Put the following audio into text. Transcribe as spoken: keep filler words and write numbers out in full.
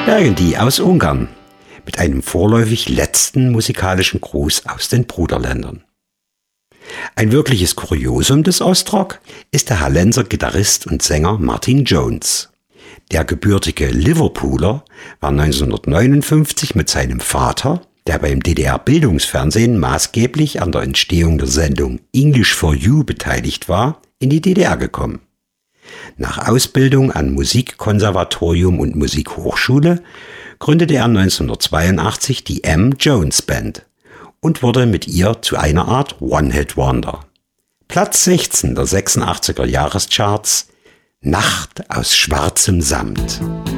Irgendwie aus Ungarn mit einem vorläufig letzten musikalischen Gruß aus den Bruderländern. Ein wirkliches Kuriosum des Ostrock ist der Hallenser Gitarrist und Sänger Martin Jones. Der gebürtige Liverpooler war neunzehnhundertneunundfünfzig mit seinem Vater, der beim D D R-Bildungsfernsehen maßgeblich an der Entstehung der Sendung English for You beteiligt war, in die D D R gekommen. Nach Ausbildung an Musikkonservatorium und Musikhochschule gründete er neunzehnhundertzweiundachtzig die M. Jones Band und wurde mit ihr zu einer Art One-Hit-Wonder. Platz sechzehn der sechsundachtziger Jahrescharts, Nacht aus schwarzem Samt.